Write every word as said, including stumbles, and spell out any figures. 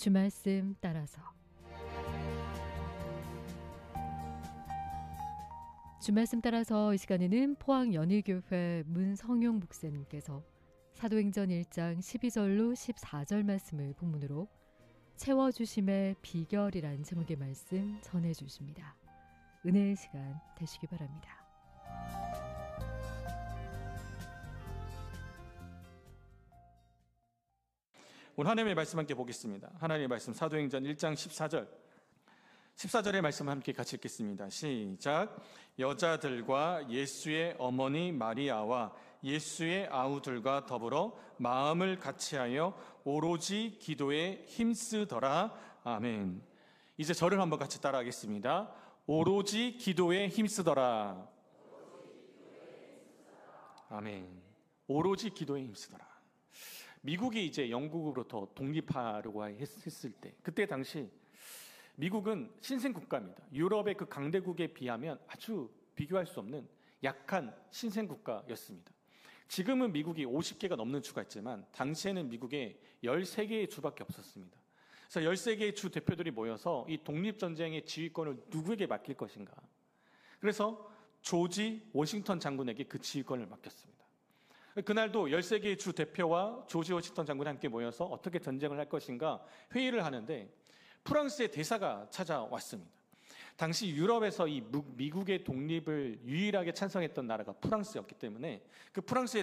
주말씀 따라서 주말씀 따라서 이 시간에는 포항연희교회 문성용 목사님께서 사도행전 일 장 십이 절로 십사 절 말씀을 본문으로 채워주심의 비결이란 제목의 말씀 전해주십니다. 은혜의 시간 되시기 바랍니다. 오늘 하나님의 말씀 함께 보겠습니다. 하나님의 말씀 사도행전 일 장 십사 절 십사 절의 말씀 함께 같이 읽겠습니다. 시작. 여자들과 예수의 어머니 마리아와 예수의 아우들과 더불어 마음을 같이하여 오로지 기도에 힘쓰더라. 아멘. 이제 절을 한번 같이 따라하겠습니다. 오로지 기도에 힘쓰더라. 아멘. 오로지 기도에 힘쓰더라. 미국이 이제 영국으로부터 독립하려고 했을 때, 그때 당시 미국은 신생국가입니다. 유럽의 그 강대국에 비하면 아주 비교할 수 없는 약한 신생국가였습니다. 지금은 미국이 오십 개가 넘는 주가 있지만 당시에는 미국에 열세 개의 주밖에 없었습니다. 그래서 열세 개의 주 대표들이 모여서 이 독립전쟁의 지휘권을 누구에게 맡길 것인가. 그래서 조지 워싱턴 장군에게 그 지휘권을 맡겼습니다. 그날도 열세 개의 주 대표와 조지 워싱턴 장군이 함께 모여서 어떻게 전쟁을 할 것인가 회의를 하는데 프랑스의 대사가 찾아왔습니다. 당시 유럽에서 이 미국의 독립을 유일하게 찬성했던 나라가 프랑스였기 때문에 그 프랑스의